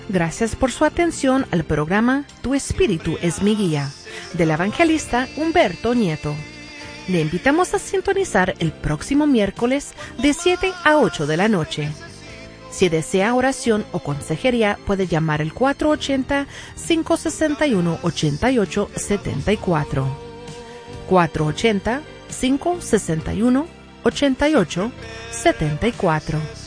Gracias por su atención al programa Tu Espíritu es mi guía, del evangelista Humberto Nieto. Le invitamos a sintonizar el próximo miércoles de 7 a 8 de la noche. Si desea oración o consejería, puede llamar al 480-561-8874. 480-561-8874.